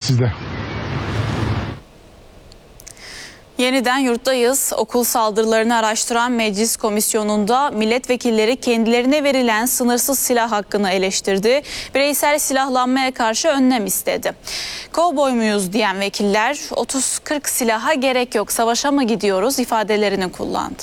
sizde. Yeniden yurttayız. Okul saldırılarını araştıran meclis komisyonunda milletvekilleri kendilerine verilen sınırsız silah hakkını eleştirdi. Bireysel silahlanmaya karşı önlem istedi. Kovboy muyuz diyen vekiller 30-40 silaha gerek yok, savaşa mı gidiyoruz ifadelerini kullandı.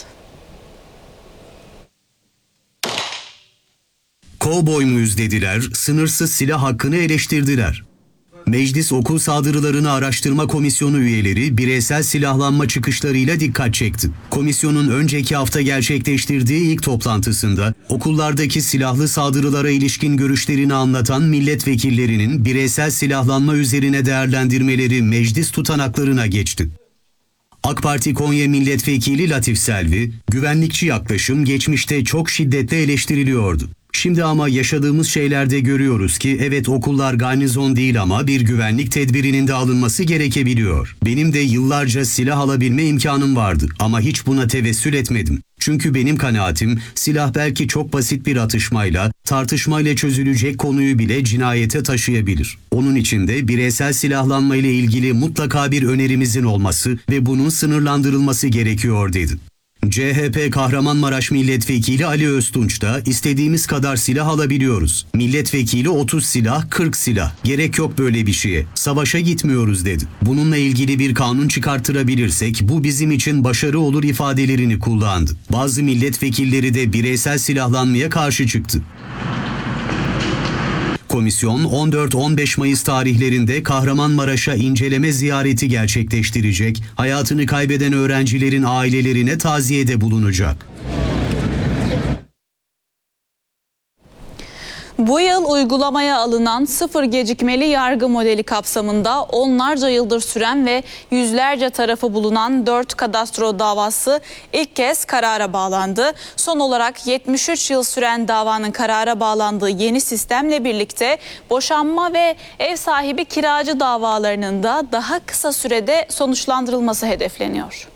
Kovboy muyuz dediler, sınırsız silah hakkını eleştirdiler. Meclis Okul Saldırılarını Araştırma Komisyonu üyeleri bireysel silahlanma çıkışlarıyla dikkat çekti. Komisyonun önceki hafta gerçekleştirdiği ilk toplantısında okullardaki silahlı saldırılara ilişkin görüşlerini anlatan milletvekillerinin bireysel silahlanma üzerine değerlendirmeleri meclis tutanaklarına geçti. AK Parti Konya Milletvekili Latif Selvi, güvenlikçi yaklaşım geçmişte çok şiddetle eleştiriliyordu. Şimdi ama yaşadığımız şeylerde görüyoruz ki evet okullar garnizon değil ama bir güvenlik tedbirinin de alınması gerekebiliyor. Benim de yıllarca silah alabilme imkanım vardı ama hiç buna tevessül etmedim. Çünkü benim kanaatim silah belki çok basit bir atışmayla, tartışmayla çözülecek konuyu bile cinayete taşıyabilir. Onun için de bireysel silahlanma ile ilgili mutlaka bir önerimizin olması ve bunun sınırlandırılması gerekiyor dedi. CHP Kahramanmaraş Milletvekili Ali Öztunç da istediğimiz kadar silah alabiliyoruz. Milletvekili 30 silah, 40 silah. Gerek yok böyle bir şeye. Savaşa gitmiyoruz dedi. Bununla ilgili bir kanun çıkarttırabilirsek bu bizim için başarı olur ifadelerini kullandı. Bazı milletvekilleri de bireysel silahlanmaya karşı çıktı. Komisyon 14-15 Mayıs tarihlerinde Kahramanmaraş'a inceleme ziyareti gerçekleştirecek, hayatını kaybeden öğrencilerin ailelerine taziyede bulunacak. Bu yıl uygulamaya alınan sıfır gecikmeli yargı modeli kapsamında onlarca yıldır süren ve yüzlerce tarafı bulunan 4 kadastro davası ilk kez karara bağlandı. Son olarak 73 yıl süren davanın karara bağlandığı yeni sistemle birlikte boşanma ve ev sahibi kiracı davalarının da daha kısa sürede sonuçlandırılması hedefleniyor.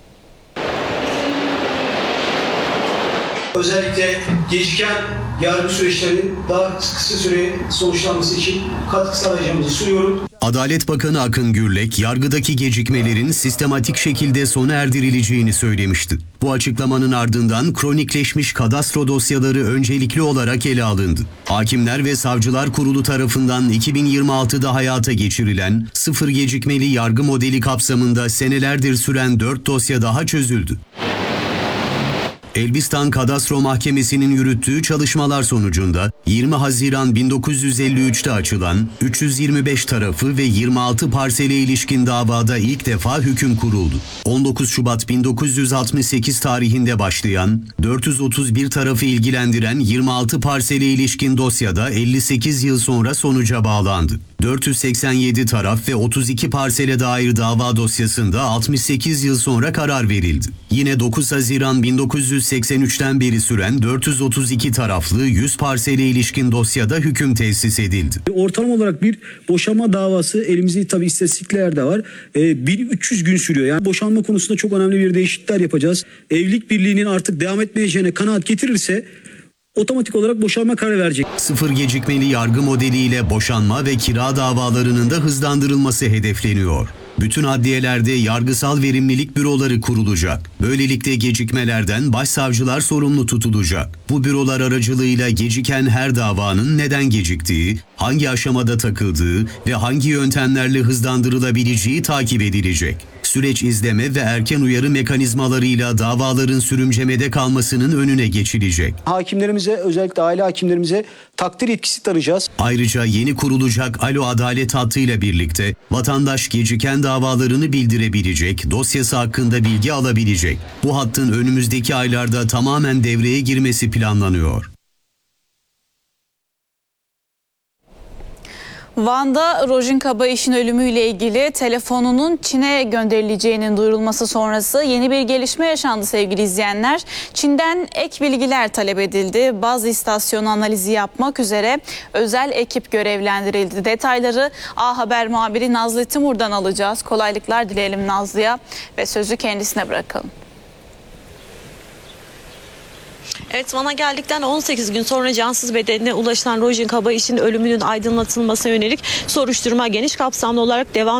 Özellikle geciken yargı süreçlerinin daha kısa süre sonuçlanması için katkı sağlayacağımızı sunuyorum. Adalet Bakanı Akın Gürlek, yargıdaki gecikmelerin sistematik şekilde sona erdirileceğini söylemişti. Bu açıklamanın ardından kronikleşmiş kadastro dosyaları öncelikli olarak ele alındı. Hakimler ve Savcılar Kurulu tarafından 2026'da hayata geçirilen sıfır gecikmeli yargı modeli kapsamında senelerdir süren 4 dosya daha çözüldü. Elbistan Kadastro Mahkemesi'nin yürüttüğü çalışmalar sonucunda 20 Haziran 1953'te açılan 325 tarafı ve 26 parsele ilişkin davada ilk defa hüküm kuruldu. 19 Şubat 1968 tarihinde başlayan 431 tarafı ilgilendiren 26 parsele ilişkin dosyada 58 yıl sonra sonuca bağlandı. 487 taraf ve 32 parsele dair dava dosyasında 68 yıl sonra karar verildi. Yine 9 Haziran 1983'ten beri süren 432 taraflı 100 parsele ilişkin dosyada hüküm tesis edildi. Ortalama olarak bir boşanma davası elimizde tabii istatistikler de var. 1300 gün sürüyor. Yani boşanma konusunda çok önemli bir değişiklikler yapacağız. Evlilik birliğinin artık devam etmeyeceğine kanaat getirirse otomatik olarak boşanma kararı verecek. Sıfır gecikmeli yargı modeliyle boşanma ve kira davalarının da hızlandırılması hedefleniyor. Bütün adliyelerde yargısal verimlilik büroları kurulacak. Böylelikle gecikmelerden başsavcılar sorumlu tutulacak. Bu bürolar aracılığıyla geciken her davanın neden geciktiği, hangi aşamada takıldığı ve hangi yöntemlerle hızlandırılabileceği takip edilecek. Süreç izleme ve erken uyarı mekanizmalarıyla davaların sürümcemede kalmasının önüne geçilecek. Hakimlerimize, özellikle aile hakimlerimize takdir yetkisi tanıyacağız. Ayrıca yeni kurulacak Alo Adalet hattıyla birlikte vatandaş geciken davalarını bildirebilecek, dosyası hakkında bilgi alabilecek. Bu hattın önümüzdeki aylarda tamamen devreye girmesi planlanıyor. Van'da Rojin Kabayiş'in ölümüyle ilgili telefonunun Çin'e gönderileceğinin duyurulması sonrası yeni bir gelişme yaşandı sevgili izleyenler. Çin'den ek bilgiler talep edildi. Bazı istasyon analizi yapmak üzere özel ekip görevlendirildi. Detayları A Haber muhabiri Nazlı Timur'dan alacağız. Kolaylıklar dileyelim Nazlı'ya ve sözü kendisine bırakalım. Evet, Van'a geldikten 18 gün sonra cansız bedenine ulaşılan Rojin Kabayiş'in ölümünün aydınlatılmasına yönelik soruşturma geniş kapsamlı olarak devam